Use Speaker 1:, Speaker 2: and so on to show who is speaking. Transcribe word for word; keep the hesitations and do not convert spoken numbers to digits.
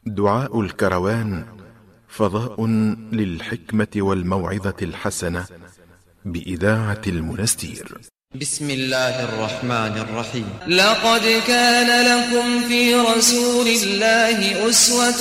Speaker 1: دعاء الكروان فضاء للحكمة والموعظة الحسنة بإذاعة المنستير.
Speaker 2: بسم الله الرحمن الرحيم. لقد كان لكم في رسول الله أسوة